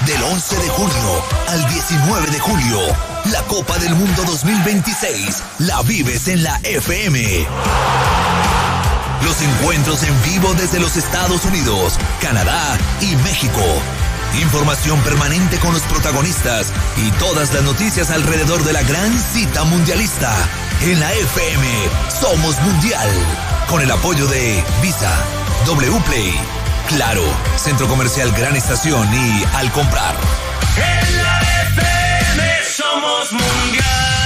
Del 11 de junio al 19 de julio, la Copa del Mundo 2026 la vives en la FM. Los encuentros en vivo desde los Estados Unidos, Canadá y México. Información permanente con los protagonistas y todas las noticias alrededor de la gran cita mundialista. En la FM somos mundial. Con el apoyo de Visa, Wplay, Claro, Centro Comercial Gran Estación y Al Comprar. En la FM somos mundial.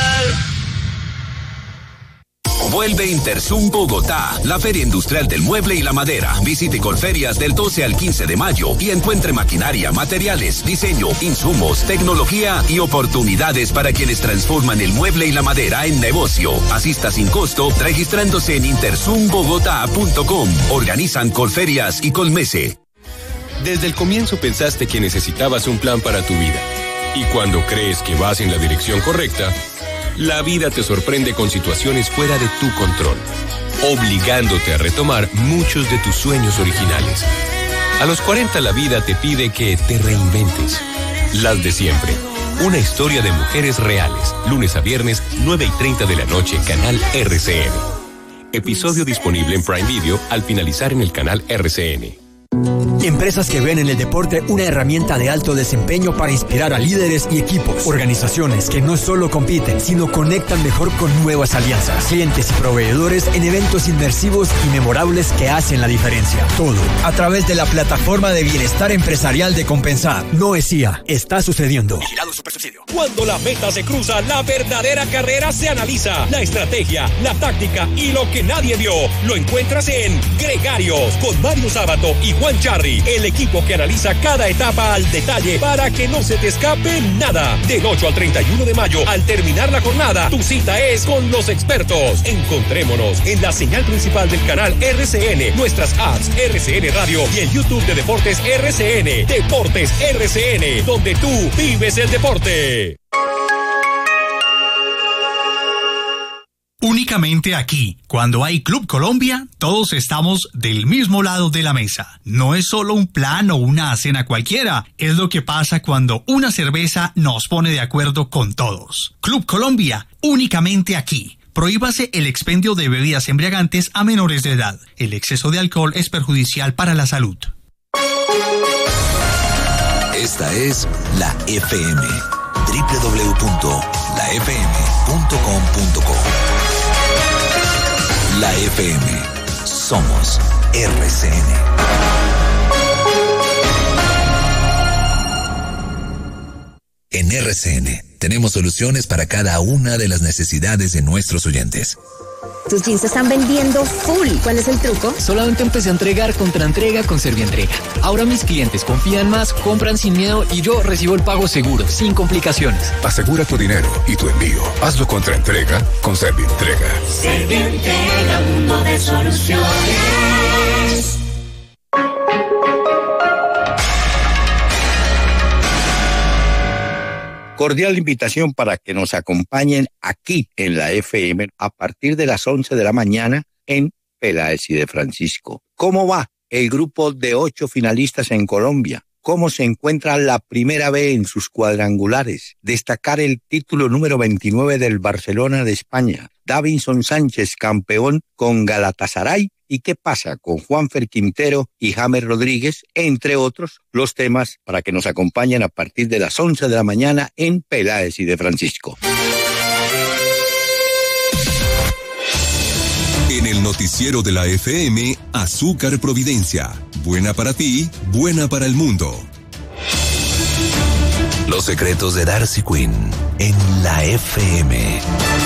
Vuelve Interzum Bogotá, la feria industrial del mueble y la madera. Visite Colferias del 12 al 15 de mayo y encuentre maquinaria, materiales, diseño, insumos, tecnología y oportunidades para quienes transforman el mueble y la madera en negocio. Asista sin costo registrándose en interzumbogotá.com. Organizan Colferias y Colmese. Desde el comienzo pensaste que necesitabas un plan para tu vida. Y cuando crees que vas en la dirección correcta, la vida te sorprende con situaciones fuera de tu control, obligándote a retomar muchos de tus sueños originales. A los 40 la vida te pide que te reinventes. Las de siempre. Una historia de mujeres reales. Lunes a viernes, 9:30 de la noche, canal RCN. Episodio disponible en Prime Video al finalizar en el canal RCN. Empresas que ven en el deporte una herramienta de alto desempeño para inspirar a líderes y equipos. Organizaciones que no solo compiten, sino conectan mejor con nuevas alianzas. Clientes y proveedores en eventos inmersivos y memorables que hacen la diferencia. Todo a través de la plataforma de bienestar empresarial de Compensar. No es IA, está sucediendo. Vigilado Supersubsidio. Cuando la meta se cruza, la verdadera carrera se analiza. La estrategia, la táctica y lo que nadie vio. Lo encuentras en Gregarios, con Mario Sábato y Juan Charri. El equipo que analiza cada etapa al detalle para que no se te escape nada. Del 8 al 31 de mayo, al terminar la jornada, tu cita es con los expertos. Encontrémonos en la señal principal del canal RCN, nuestras apps RCN Radio y el YouTube de Deportes RCN. Deportes RCN, donde tú vives el deporte. Únicamente aquí, cuando hay Club Colombia, todos estamos del mismo lado de la mesa. No es solo un plan o una cena cualquiera, es lo que pasa cuando una cerveza nos pone de acuerdo con todos. Club Colombia, únicamente aquí. Prohíbase el expendio de bebidas embriagantes a menores de edad. El exceso de alcohol es perjudicial para la salud. Esta es la FM. www.lafm.com.co. La FM. Somos RCN. En RCN tenemos soluciones para cada una de las necesidades de nuestros oyentes. Tus jeans se están vendiendo full. ¿Cuál es el truco? Solamente empecé a entregar Contraentrega con Servientrega. Ahora mis clientes confían más, compran sin miedo y yo recibo el pago seguro, sin complicaciones. Asegura tu dinero y tu envío. Hazlo Contraentrega con Servientrega. Servientrega, mundo de soluciones. Cordial invitación para que nos acompañen aquí en la FM a partir de las 11 de la mañana en Peláez y de Francisco. ¿Cómo va el grupo de 8 finalistas en Colombia? ¿Cómo se encuentra la primera B en sus cuadrangulares? Destacar el título número 29 del Barcelona de España. Davinson Sánchez, campeón con Galatasaray. ¿Y qué pasa con Juanfer Quintero y James Rodríguez? Entre otros, los temas para que nos acompañen a partir de las 11 de la mañana en Peláez y de Francisco. En el noticiero de la FM, Azúcar Providencia. Buena para ti, buena para el mundo. Los secretos de Darcy Quinn en la FM.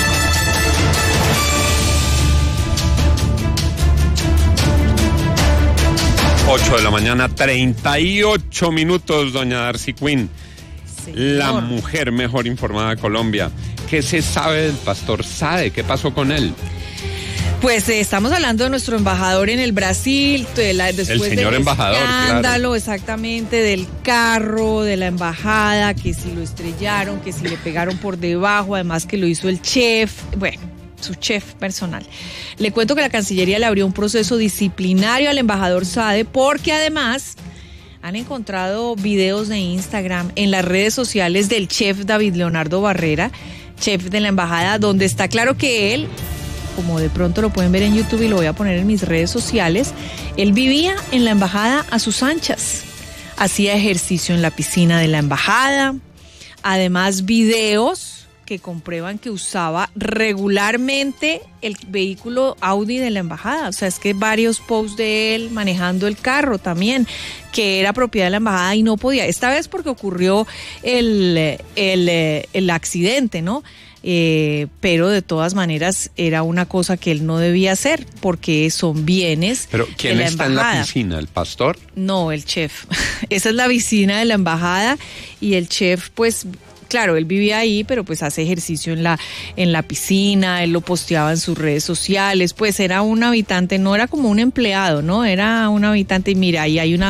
Ocho de la mañana, 38 minutos, doña Darcy Quinn. Señor. La mujer mejor informada de Colombia. ¿Qué se sabe del pastor Sade? ¿Qué pasó con él? Pues estamos hablando de nuestro embajador en el Brasil, después el señor del embajador, escándalo, claro. Exactamente, del carro, de la embajada, que si lo estrellaron, que si le pegaron por debajo, además que lo hizo el chef, bueno, su chef personal. Le cuento que la Cancillería le abrió un proceso disciplinario al embajador Sade porque además han encontrado videos de Instagram en las redes sociales del chef David Leonardo Barrera, chef de la embajada, donde está claro que él, como de pronto lo pueden ver en YouTube y lo voy a poner en mis redes sociales, él vivía en la embajada a sus anchas, hacía ejercicio en la piscina de la embajada, además videos que comprueban que usaba regularmente el vehículo Audi de la embajada. O sea, es que varios posts de él manejando el carro también, que era propiedad de la embajada y no podía. Esta vez porque ocurrió el accidente, ¿no? Pero de todas maneras era una cosa que él no debía hacer porque son bienes. Pero ¿quién de la está embajada. en la piscina? ¿El pastor? No, el chef. Esa es la piscina de la embajada y el chef, pues, claro, él vivía ahí, pero pues hace ejercicio en la piscina, él lo posteaba en sus redes sociales, pues era un habitante, no era como un empleado, ¿no? Era un habitante y mira, ahí hay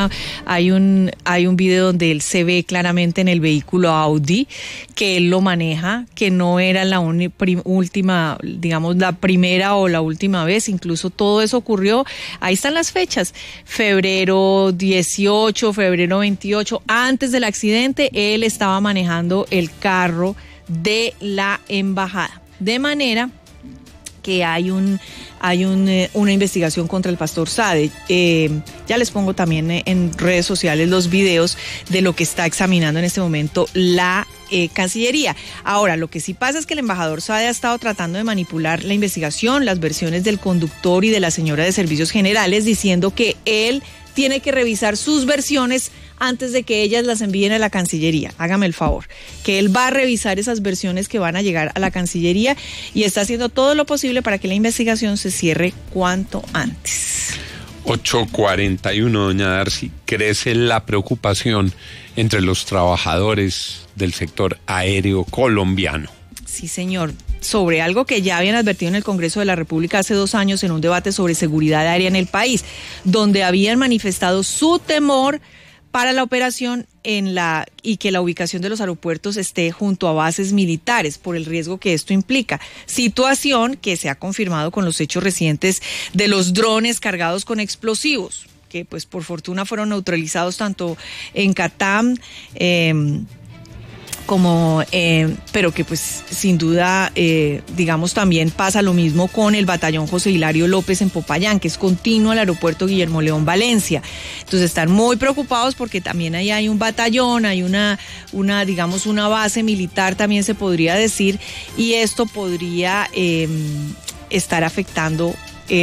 un video donde él se ve claramente en el vehículo Audi, que él lo maneja, que no era la última, digamos, la primera o la última vez, incluso todo eso ocurrió, ahí están las fechas, febrero 18, febrero 28, antes del accidente, él estaba manejando el carro de la embajada, de manera que hay una investigación contra el pastor Sade. Ya les pongo también en redes sociales los videos de lo que está examinando en este momento la Cancillería. Ahora, lo que sí pasa es que el embajador Sade ha estado tratando de manipular la investigación, las versiones del conductor y de la señora de Servicios Generales, diciendo que él tiene que revisar sus versiones antes de que ellas las envíen a la Cancillería. Hágame el favor, que él va a revisar esas versiones que van a llegar a la Cancillería y está haciendo todo lo posible para que la investigación se cierre cuanto antes. 8:41, doña Darcy. Crece la preocupación entre los trabajadores del sector aéreo colombiano. Sí, señor. Sobre algo que ya habían advertido en el Congreso de la República hace 2 años en un debate sobre seguridad aérea en el país, donde habían manifestado su temor para la operación y que la ubicación de los aeropuertos esté junto a bases militares por el riesgo que esto implica. Situación que se ha confirmado con los hechos recientes de los drones cargados con explosivos, que pues por fortuna fueron neutralizados tanto en Catam pero que pues sin duda, digamos, también pasa lo mismo con el batallón José Hilario López en Popayán, que es continuo al aeropuerto Guillermo León Valencia. Entonces están muy preocupados porque también ahí hay un batallón, hay una base militar, también se podría decir, y esto podría estar afectando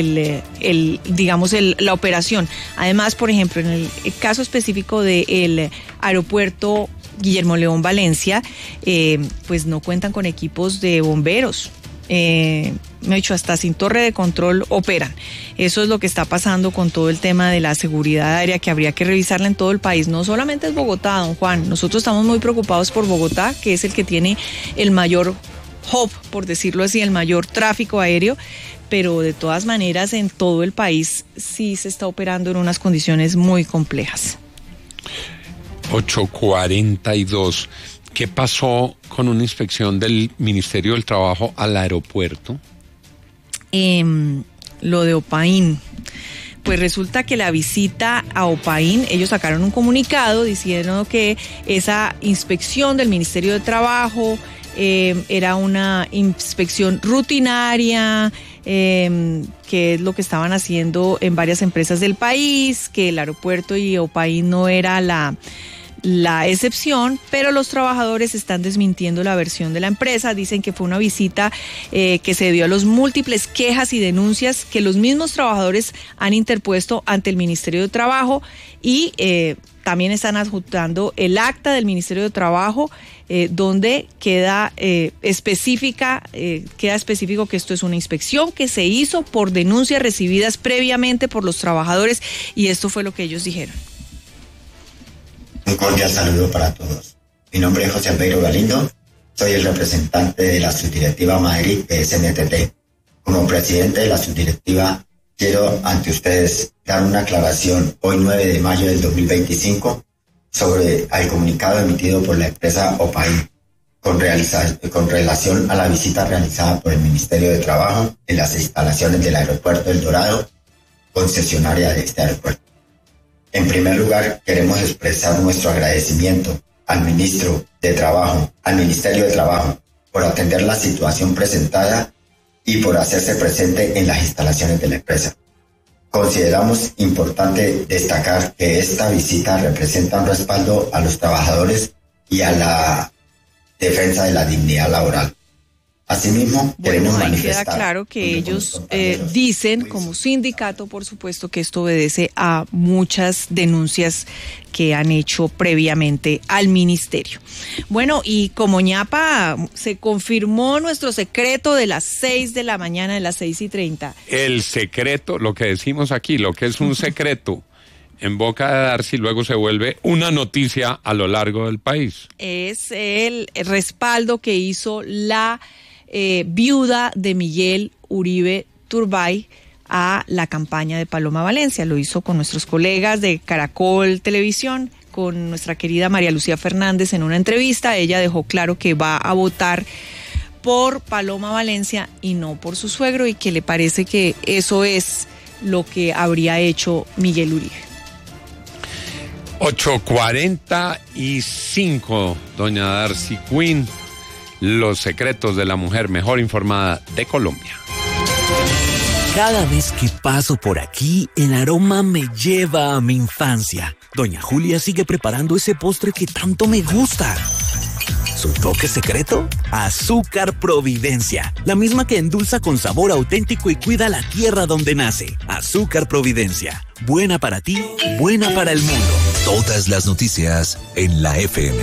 la operación. Además, por ejemplo, en el caso específico del aeropuerto Guillermo León Valencia, pues no cuentan con equipos de bomberos. Hasta sin torre de control operan. Eso es lo que está pasando con todo el tema de la seguridad aérea, que habría que revisarla en todo el país. No solamente es Bogotá, don Juan. Nosotros estamos muy preocupados por Bogotá, que es el que tiene el mayor hub, por decirlo así, el mayor tráfico aéreo, pero de todas maneras en todo el país sí se está operando en unas condiciones muy complejas. 8:42. ¿Qué pasó con una inspección del Ministerio del Trabajo al aeropuerto? Lo de Opaín. Pues resulta que la visita a Opaín, ellos sacaron un comunicado diciendo que esa inspección del Ministerio de Trabajo era una inspección rutinaria, que es lo que estaban haciendo en varias empresas del país, que el aeropuerto y Opaín no era la excepción, pero los trabajadores están desmintiendo la versión de la empresa. Dicen que fue una visita que se debió a las múltiples quejas y denuncias que los mismos trabajadores han interpuesto ante el Ministerio de Trabajo y también están adjuntando el acta del Ministerio de Trabajo donde queda específico que esto es una inspección que se hizo por denuncias recibidas previamente por los trabajadores y esto fue lo que ellos dijeron. Un cordial saludo para todos. Mi nombre es José Albeiro Galindo, soy el representante de la subdirectiva Madrid de SNTT. Como presidente de la subdirectiva, quiero ante ustedes dar una aclaración hoy 9 de mayo del 2025 sobre el comunicado emitido por la empresa Opaín con relación a la visita realizada por el Ministerio de Trabajo en las instalaciones del aeropuerto El Dorado, concesionaria de este aeropuerto. En primer lugar, queremos expresar nuestro agradecimiento al Ministerio de Trabajo, por atender la situación presentada y por hacerse presente en las instalaciones de la empresa. Consideramos importante destacar que esta visita representa un respaldo a los trabajadores y a la defensa de la dignidad laboral. Asimismo, queremos manifestar... Queda claro que ellos dicen, como sindicato, por supuesto, que esto obedece a muchas denuncias que han hecho previamente al ministerio. Bueno, y como ñapa, se confirmó nuestro secreto de las 6 de la mañana, de las 6:30. El secreto, lo que decimos aquí, lo que es un secreto en boca de Darcy, luego se vuelve una noticia a lo largo del país. Es el respaldo que hizo la viuda de Miguel Uribe Turbay a la campaña de Paloma Valencia. Lo hizo con nuestros colegas de Caracol Televisión, con nuestra querida María Lucía Fernández en una entrevista. Ella dejó claro que va a votar por Paloma Valencia y no por su suegro, y que le parece que eso es lo que habría hecho Miguel Uribe. 8:45, doña Darcy Quinn. Los secretos de la mujer mejor informada de Colombia. Cada vez que paso por aquí, el aroma me lleva a mi infancia. Doña Julia sigue preparando ese postre que tanto me gusta. ¿Su toque secreto? Azúcar Providencia, la misma que endulza con sabor auténtico y cuida la tierra donde nace. Azúcar Providencia, buena para ti, buena para el mundo. Todas las noticias en la FM.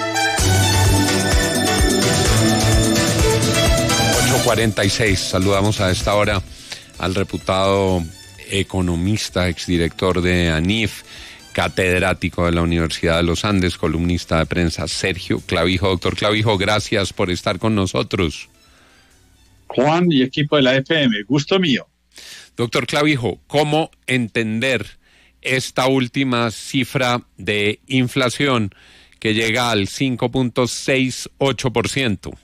8:46, saludamos a esta hora al reputado economista, exdirector de ANIF, catedrático de la Universidad de los Andes, columnista de prensa, Sergio Clavijo. Doctor Clavijo, gracias por estar con nosotros. Juan y equipo de la FM, gusto mío. Doctor Clavijo, ¿cómo entender esta última cifra de inflación que llega al 5.68%?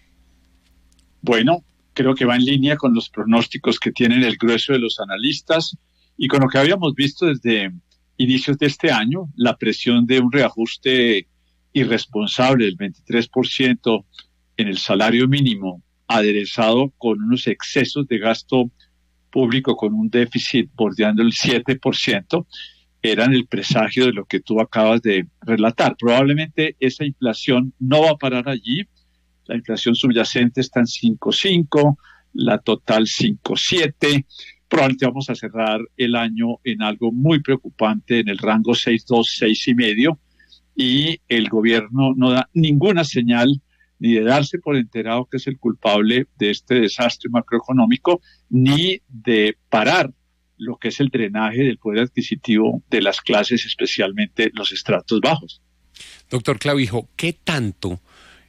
Bueno, creo que va en línea con los pronósticos que tienen el grueso de los analistas y con lo que habíamos visto desde inicios de este año, la presión de un reajuste irresponsable del 23% en el salario mínimo, aderezado con unos excesos de gasto público con un déficit bordeando el 7%, eran el presagio de lo que tú acabas de relatar. Probablemente esa inflación no va a parar allí. La inflación subyacente está en 5.5, la total 5.7. Probablemente vamos a cerrar el año en algo muy preocupante, en el rango 6.2, 6.5, y el gobierno no da ninguna señal ni de darse por enterado que es el culpable de este desastre macroeconómico, ni de parar lo que es el drenaje del poder adquisitivo de las clases, especialmente los estratos bajos. Doctor Clavijo, ¿qué tanto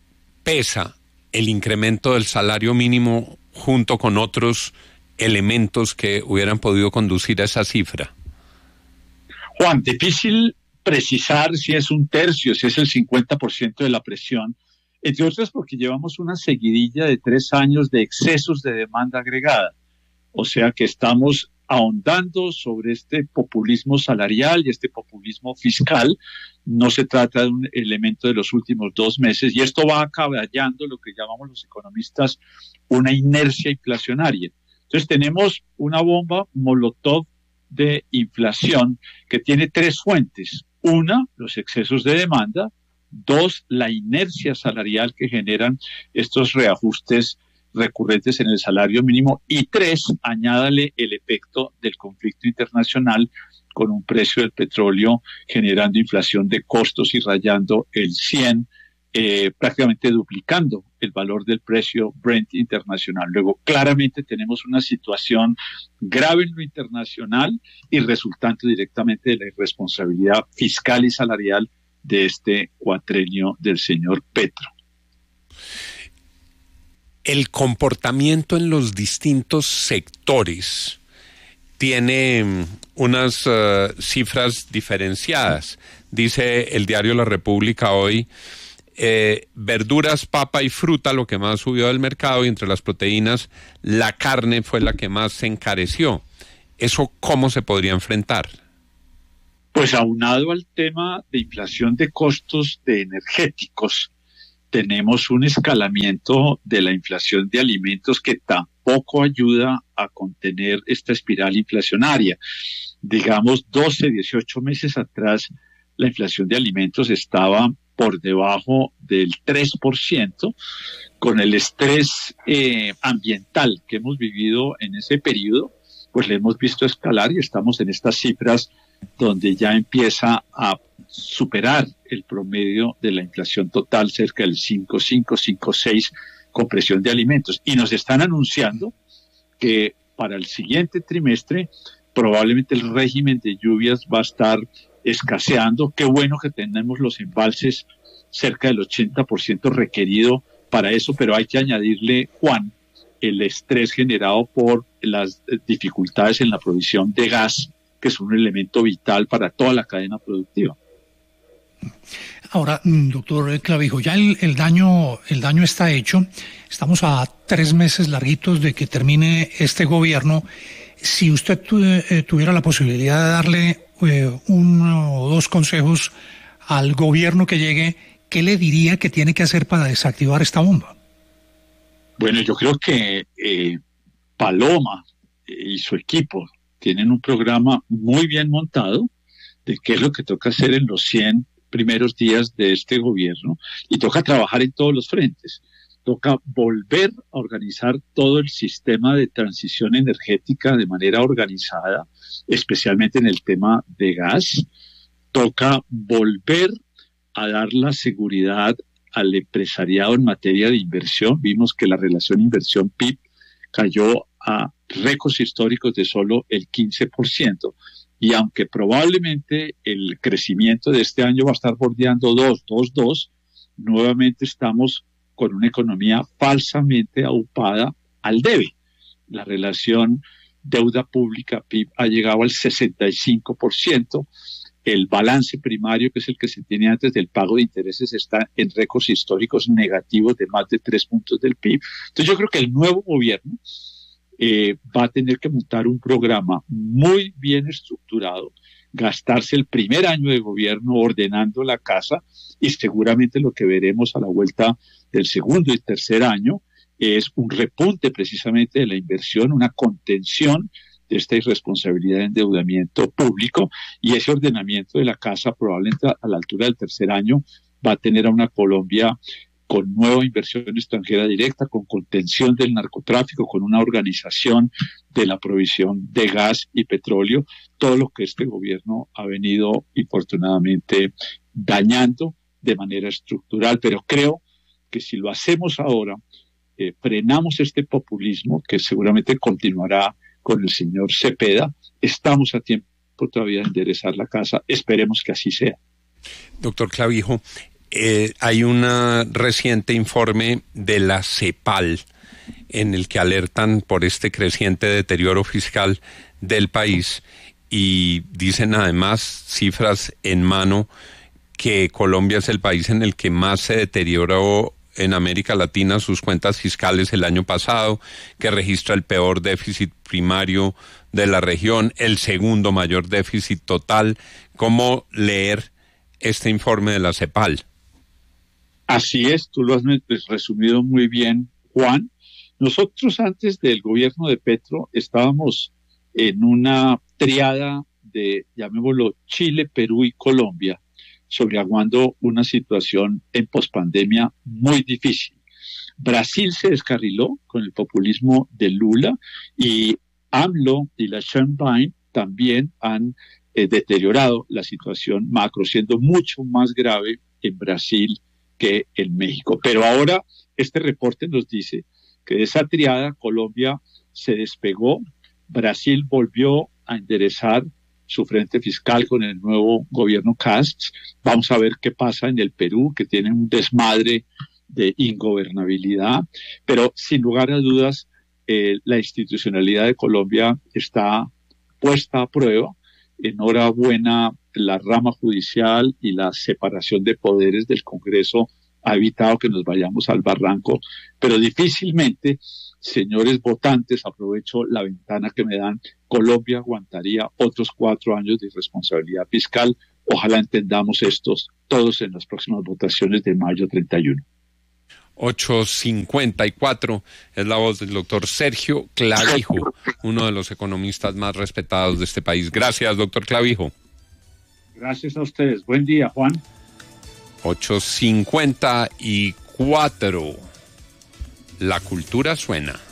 pesa el incremento del salario mínimo junto con otros elementos que hubieran podido conducir a esa cifra? Juan, difícil precisar si es un tercio, si es el 50% de la presión, entre otras porque llevamos una seguidilla de 3 años de excesos de demanda agregada. O sea que estamos ahondando sobre este populismo salarial y este populismo fiscal. No se trata de un elemento de los últimos 2 meses, y esto va acaballando lo que llamamos los economistas una inercia inflacionaria. Entonces tenemos una bomba molotov de inflación que tiene 3 fuentes. 1, los excesos de demanda. 2, la inercia salarial que generan estos reajustes recurrentes en el salario mínimo. Y 3, añádale el efecto del conflicto internacional con un precio del petróleo generando inflación de costos y rayando el 100, prácticamente duplicando el valor del precio Brent internacional. Luego, claramente tenemos una situación grave en lo internacional y resultante directamente de la irresponsabilidad fiscal y salarial de este cuatrenio del señor Petro. El comportamiento en los distintos sectores tiene unas cifras diferenciadas. Dice el diario La República hoy, verduras, papa y fruta lo que más subió del mercado, y entre las proteínas la carne fue la que más se encareció. ¿Eso cómo se podría enfrentar? Pues aunado al tema de inflación de costos de energéticos, tenemos un escalamiento de la inflación de alimentos que tampoco ayuda a contener esta espiral inflacionaria. Digamos, 12, 18 meses atrás, la inflación de alimentos estaba por debajo del 3%, con el estrés ambiental que hemos vivido en ese periodo, pues le hemos visto escalar y estamos en estas cifras donde ya empieza a superar el promedio de la inflación total, cerca del 5,5, 5,6, con presión de alimentos. Y nos están anunciando que para el siguiente trimestre probablemente el régimen de lluvias va a estar escaseando. Qué bueno que tenemos los embalses cerca del 80% requerido para eso, pero hay que añadirle, Juan, el estrés generado por las dificultades en la provisión de gas, que es un elemento vital para toda la cadena productiva. Ahora, doctor Clavijo, ya el daño está hecho. Estamos a 3 meses larguitos de que termine este gobierno. Si usted tuviera la posibilidad de darle 1 o 2 consejos al gobierno que llegue, ¿qué le diría que tiene que hacer para desactivar esta bomba? Bueno, yo creo que Paloma y su equipo tienen un programa muy bien montado de qué es lo que toca hacer en los 100 primeros días de este gobierno, y toca trabajar en todos los frentes. Toca volver a organizar todo el sistema de transición energética de manera organizada, especialmente en el tema de gas. Toca volver a dar la seguridad al empresariado en materia de inversión. Vimos que la relación inversión-PIB cayó a récords históricos de solo el 15%. Y aunque probablemente el crecimiento de este año va a estar bordeando 2, nuevamente estamos con una economía falsamente aupada al debe. La relación deuda pública PIB ha llegado al 65%. El balance primario, que es el que se tiene antes del pago de intereses, está en récords históricos negativos de más de 3 puntos del PIB. Entonces yo creo que el nuevo gobierno va a tener que montar un programa muy bien estructurado, gastarse el primer año de gobierno ordenando la casa, y seguramente lo que veremos a la vuelta del segundo y tercer año es un repunte precisamente de la inversión, una contención de esta irresponsabilidad de endeudamiento público, y ese ordenamiento de la casa probablemente a la altura del tercer año va a tener a una Colombia con nueva inversión extranjera directa, con contención del narcotráfico, con una organización de la provisión de gas y petróleo, todo lo que este gobierno ha venido infortunadamente dañando de manera estructural. Pero creo que si lo hacemos ahora, frenamos este populismo que seguramente continuará con el señor Cepeda, estamos a tiempo todavía de enderezar la casa, esperemos que así sea. Doctor Clavijo, hay un reciente informe de la CEPAL en el que alertan por este creciente deterioro fiscal del país, y dicen además, cifras en mano, que Colombia es el país en el que más se deterioró en América Latina sus cuentas fiscales el año pasado, que registra el peor déficit primario de la región, el segundo mayor déficit total. ¿Cómo leer este informe de la CEPAL? Así es, tú lo has resumido muy bien, Juan. Nosotros antes del gobierno de Petro estábamos en una triada de, llamémoslo, Chile, Perú y Colombia, sobreaguando una situación en pospandemia muy difícil. Brasil se descarriló con el populismo de Lula, y AMLO y la Sheinbaum también han deteriorado la situación macro, siendo mucho más grave en Brasil que en México. Pero ahora este reporte nos dice que de esa triada Colombia se despegó, Brasil volvió a enderezar su frente fiscal con el nuevo gobierno Cast. Vamos a ver qué pasa en el Perú, que tiene un desmadre de ingobernabilidad, pero sin lugar a dudas la institucionalidad de Colombia está puesta a prueba. Enhorabuena la rama judicial y la separación de poderes del Congreso ha evitado que nos vayamos al barranco, pero difícilmente, señores votantes, aprovecho la ventana que me dan, Colombia aguantaría otros 4 años de irresponsabilidad fiscal. Ojalá entendamos estos todos en las próximas votaciones de mayo 31. 8:54 es la voz del doctor Sergio Clavijo, uno de los economistas más respetados de este país. Gracias, doctor Clavijo. Gracias a ustedes. Buen día, Juan. 8:54. La cultura suena.